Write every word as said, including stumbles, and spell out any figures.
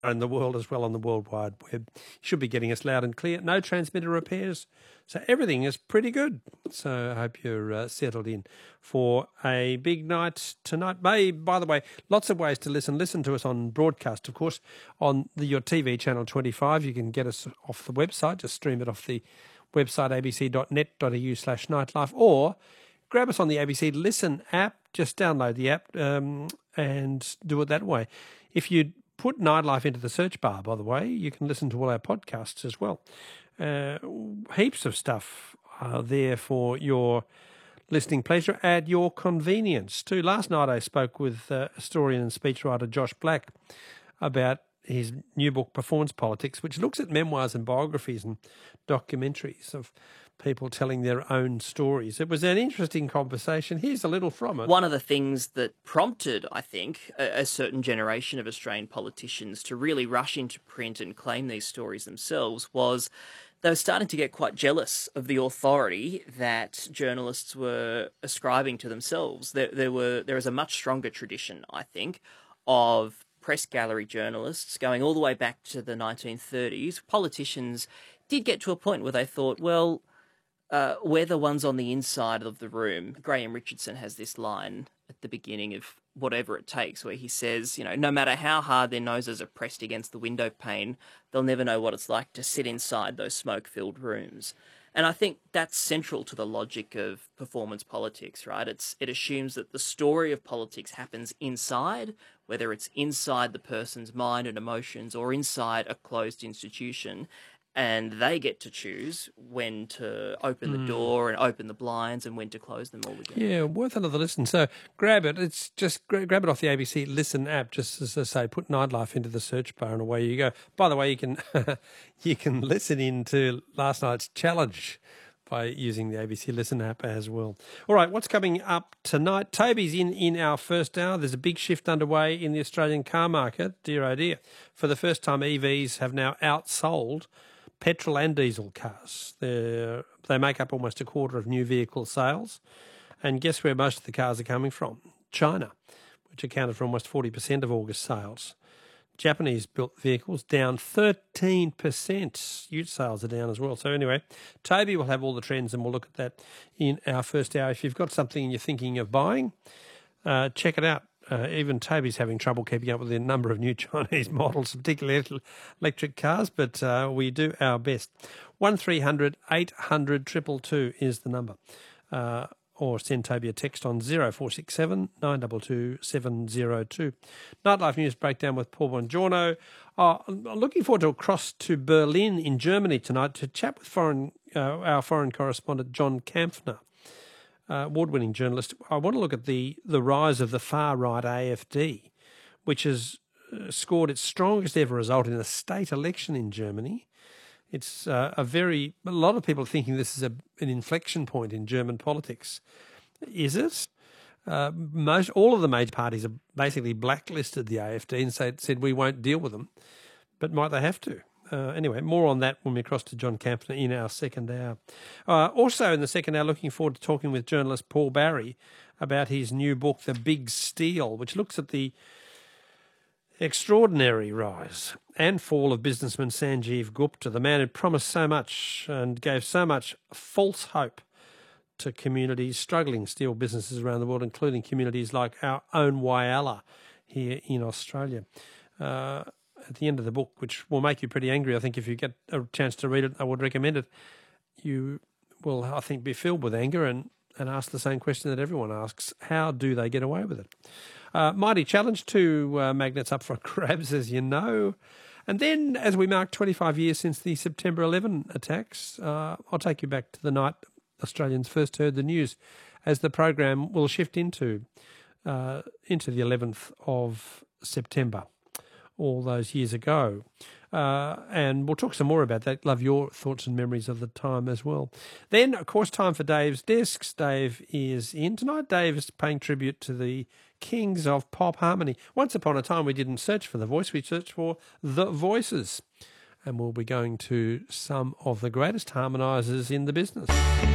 in the world as well on the World Wide Web. You should be getting us loud and clear. No transmitter repairs. So everything is pretty good. So I hope you're uh, settled in for a big night tonight. May, by the way, lots of ways to listen. Listen to us on broadcast, of course, on the, your T V channel twenty-five. You can get us off the website. Just stream it off the website abc.net.au slash nightlife, or grab us on the A B C Listen app. Just download the app um, and do it that way. If you put Nightlife into the search bar, by the way, you can listen to all our podcasts as well. Uh, heaps of stuff are there for your listening pleasure at your convenience too. Last night I spoke with uh, historian and speechwriter Josh Black about his new book, Performance Politics, which looks at memoirs and biographies and documentaries of people telling their own stories. It was an interesting conversation. Here's a little from it. One of the things that prompted, I think, a, a certain generation of Australian politicians to really rush into print and claim these stories themselves was they were starting to get quite jealous of the authority that journalists were ascribing to themselves. There, there were there is a much stronger tradition, I think, of press gallery journalists going all the way back to the nineteen thirties. Politicians did get to a point where they thought, well, uh, we're the ones on the inside of the room. Graham Richardson has this line at the beginning of Whatever It Takes, where he says, you know, no matter how hard their noses are pressed against the window pane, they'll never know what it's like to sit inside those smoke-filled rooms. And I think that's central to the logic of performance politics, right? It's it assumes that the story of politics happens inside, whether it's inside the person's mind and emotions or inside a closed institution, and they get to choose when to open the Mm. door and open the blinds and when to close them all again. Yeah, worth another listen. So grab it. It's just gra- grab it off the A B C Listen app. Just as I say, put Nightlife into the search bar and away you go. By the way, you can you can listen in to last night's challenge by using the A B C Listen app as well. All right, what's coming up tonight? Toby's in in our first hour. There's a big shift underway in the Australian car market. Dear oh dear. For the first time, E Vs have now outsold petrol and diesel cars. They're, they make up almost a quarter of new vehicle sales. And guess where most of the cars are coming from? China, which accounted for almost forty percent of August sales. Japanese-built vehicles down thirteen percent. Ute sales are down as well. So anyway, Toby will have all the trends and we'll look at that in our first hour. If you've got something you're thinking of buying, uh, check it out. Uh, even Toby's having trouble keeping up with the number of new Chinese models, particularly electric cars, but uh, we do our best. one three hundred eight hundred two two two is the number. Uh, or send Toby a text on zero four six seven nine two two seven zero two. Nightlife News Breakdown with Paul Bongiorno. Uh, I'm looking forward to a cross to Berlin in Germany tonight to chat with foreign uh, our foreign correspondent John Kampfner. Uh, award-winning journalist. I want to look at the, the rise of the far-right A F D, which has uh, scored its strongest ever result in a state election in Germany. It's uh, a very... A lot of people are thinking this is a, an inflection point in German politics. Is it? Uh, most all of the major parties have basically blacklisted the A F D and said, said we won't deal with them. But might they have to? Uh, anyway, more on that when we cross to John Kampfner in our second hour. Uh, also in the second hour, looking forward to talking with journalist Paul Barry about his new book, The Big Steal, which looks at the extraordinary rise and fall of businessman Sanjeev Gupta, the man who promised so much and gave so much false hope to communities, struggling steel businesses around the world, including communities like our own Whyalla here in Australia. Uh, at the end of the book, which will make you pretty angry, I think if you get a chance to read it, I would recommend it. You will, I think, be filled with anger and, and ask the same question that everyone asks. How do they get away with it? Uh, mighty challenge, two uh, magnets up for grabs, as you know. And then, as we mark twenty-five years since the September eleventh attacks, uh, I'll take you back to the night Australians first heard the news, as the program will shift into uh, into the eleventh of September. All those years ago. Uh, and we'll talk some more about that. Love your thoughts and memories of the time as well. Then, of course, time for Dave's Discs. Dave is in tonight. Dave is paying tribute to the kings of pop harmony. Once upon a time, we didn't search for the voice. We searched for the voices. And we'll be going to some of the greatest harmonisers in the business.